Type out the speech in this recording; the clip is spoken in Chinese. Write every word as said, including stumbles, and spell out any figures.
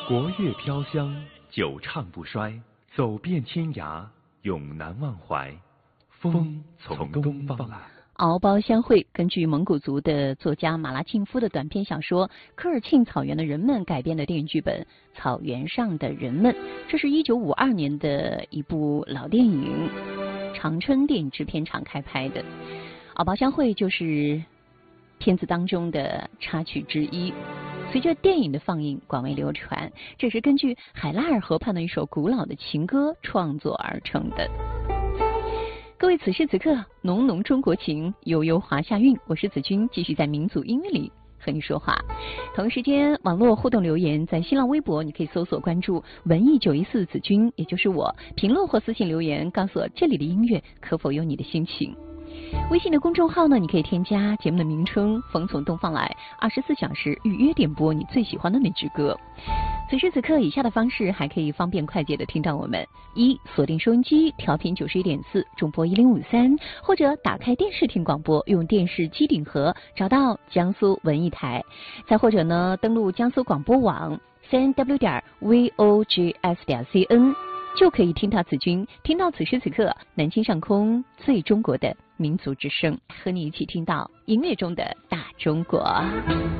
国乐飘香，久唱不衰，走遍天涯，永难忘怀。风从东方来。 敖包相会根据蒙古族的作家马拉庆夫的短篇小说《科尔沁草原的人们》改编的电影剧本《草原上的人们》，这是一九五二年的一部老电影，长春电影制片厂开拍的。敖包相会就是片子当中的插曲之一。随着电影的放映广为流传，这是根据海拉尔河畔的一首古老的情歌创作而成的。各位，此时此刻，浓浓中国情，悠悠华夏韵。我是子君，继续在民族音乐里和你说话。同时间，网络互动留言，在新浪微博你可以搜索关注文艺九一四子君，也就是我，评论或私信留言，告诉我这里的音乐可否有你的心情。微信的公众号呢，你可以添加节目的名称“风从东方来”，二十四小时预约点播你最喜欢的那支歌。此时此刻，以下的方式还可以方便快捷的听到我们：一、锁定收音机，调频九十一点四，中波一零五三，或者打开电视听广播，用电视机顶盒找到江苏文艺台；再或者呢，登录江苏广播网三 w 点 v o g s 点 c n， 就可以听到子君，听到此时此刻南京上空最中国的民族之声，和你一起听到音乐中的大中国。